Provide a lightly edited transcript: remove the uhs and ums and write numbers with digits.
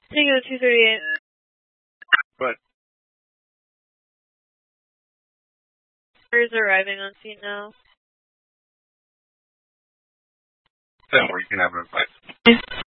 Tango 238. What? Cars arriving on scene now. Then we can have an advice.